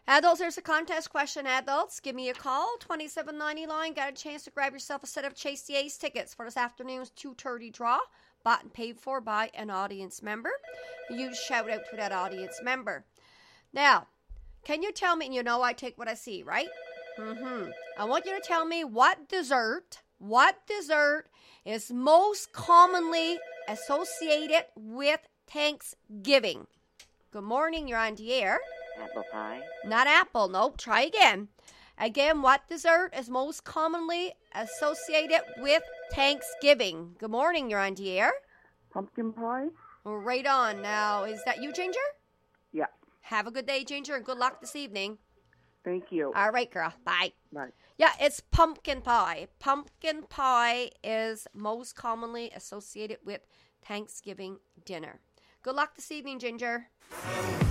Adults, there's a contest question. Adults, give me a call. 2790 line. Got a chance to grab yourself a set of Chase the Ace tickets for this afternoon's 2:30 draw. Bought and paid for by an audience member. You shout out to that audience member. Now, can you tell me, and you know I take what I see, right? I want you to tell me what dessert is most commonly associated with Thanksgiving. Good morning, you're on the air. Apple pie. Not apple, nope. Try again. Again, what dessert is most commonly associated with Thanksgiving? Good morning, you're on the air. Pumpkin pie? Right on. Now, is that you, Ginger? Yeah. Have a good day, Ginger, and good luck this evening. Thank you. All right, girl. Bye. Bye. Yeah, it's pumpkin pie. Pumpkin pie is most commonly associated with Thanksgiving dinner. Good luck this evening, Ginger.